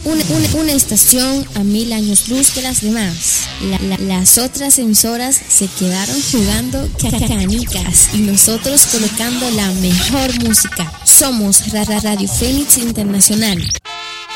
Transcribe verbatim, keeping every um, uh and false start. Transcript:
una, una, una estación a mil años luz de las demás. La, la, las otras emisoras se quedaron jugando canicas y nosotros colocando la mejor música. Somos Radio Fénix Internacional.